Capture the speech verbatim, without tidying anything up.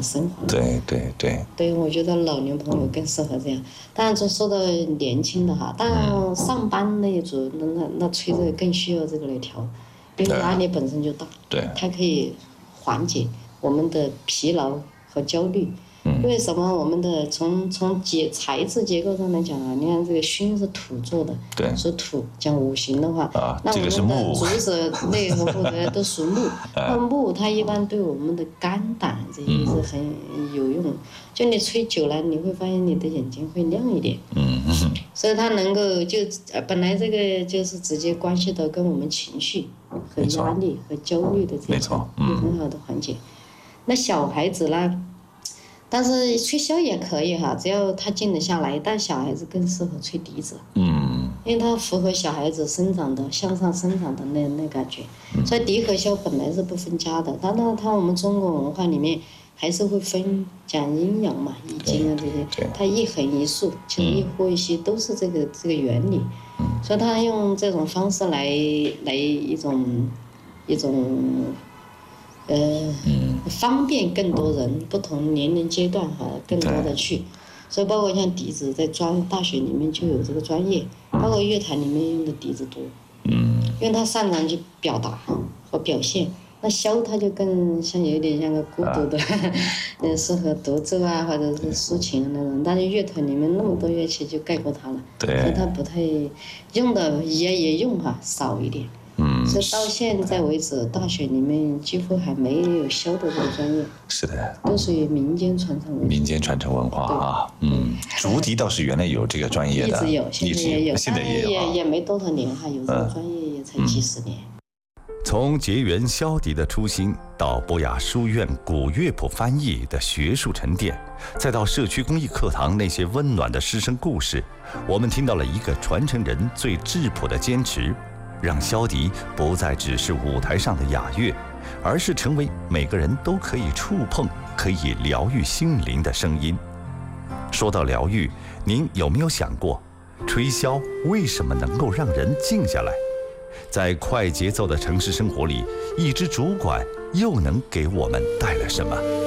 生活。 对对对。 对，我觉得老年朋友更适合这样。当然，就说到年轻的哈，当然上班那一组，那那那吹着更需要这个来调，因为压力本身就大， 对， 它可以缓解我们的疲劳和焦虑。为什么我们的从从结材质结构上来讲啊？你看这个熏是土做的， 对， 属土。讲五行的话， 啊、 那我们的竹子、内和或者都属木。那木它一般对我们的肝胆这些是很有用。嗯、就你吹久了，你会发现你的眼睛会亮一点。 嗯嗯。 所以它能够就呃本来这个就是直接关系到跟我们情绪和压力和焦虑的这种，有很好的缓解。那小孩子呢？但是吹箫也可以哈，只要他静得下来。但小孩子更适合吹笛子，嗯，因为它符合小孩子生长的向上生长的那那感觉。所以笛和箫本来是不分家的，但那它我们中国文化里面还是会分讲阴阳嘛，易经啊这些，它一横一竖，其实一呼一吸都是这个这个原理。所以他用这种方式来来一种一种。呃，嗯、方便更多人，不同年龄阶段哈，更多的去，所以包括像笛子，在专大学里面就有这个专业，包括乐坛里面用的笛子多，嗯，因为他擅长去表达和表现。那箫它就更像有点像个孤独的，嗯、啊，适合独奏啊，或者是抒情那种。但是乐团里面那么多乐器就盖过它了， 对， 所以它不太用的也也用哈少一点。嗯，所以到现在为止，大学里面几乎还没有箫的这个专业。 是的， 都属于民间传承文化。 民间传承文化啊，嗯，竹笛倒是原来有这个专业的， 一直有，现在也有， 现在也有， 也也没多少年哈，有这个专业也才几十年。 从结缘箫笛的初心，到博雅书院古乐谱翻译的学术沉淀，再到社区公益课堂那些温暖的师生故事，我们听到了一个传承人最质朴的坚持。让箫笛不再只是舞台上的雅乐，而是成为每个人都可以触碰、可以疗愈心灵的声音。说到疗愈，您有没有想过，吹箫为什么能够让人静下来？在快节奏的城市生活里，一支竹管又能给我们带来什么？